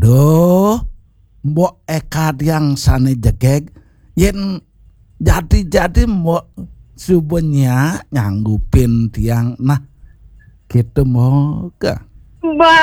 Aduh, mbok Eka yang sane jegeg yen jadi mbok subuhnya nyanggupin tiang nah gitu moga.